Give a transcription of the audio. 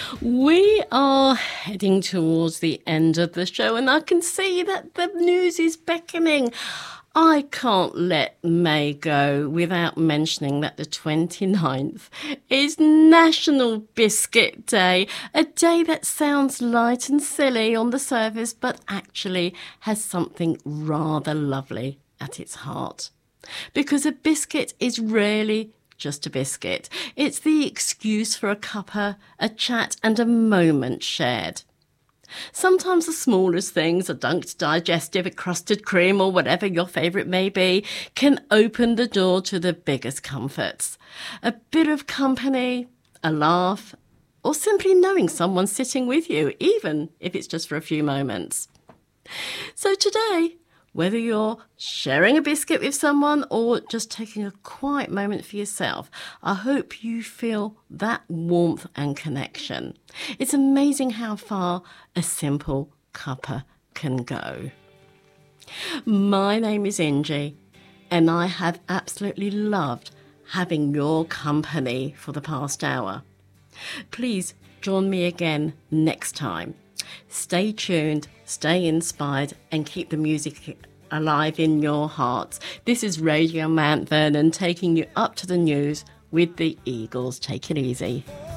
We are heading towards the end of the show, and I can see that the news is beckoning. I can't let May go without mentioning that the 29th is National Biscuit Day, a day that sounds light and silly on the surface, but actually has something rather lovely at its heart. Because a biscuit is rarely just a biscuit. It's the excuse for a cuppa, a chat and a moment shared. Sometimes the smallest things, a dunked digestive, a crusted cream or whatever your favourite may be, can open the door to the biggest comforts. A bit of company, a laugh, or simply knowing someone's sitting with you, even if it's just for a few moments. So today, whether you're sharing a biscuit with someone or just taking a quiet moment for yourself, I hope you feel that warmth and connection. It's amazing how far a simple cuppa can go. My name is Ingie, and I have absolutely loved having your company for the past hour. Please join me again next time. Stay tuned, stay inspired, and keep the music alive in your hearts. This is Radio Mount Vernon taking you up to the news with the Eagles. Take it easy.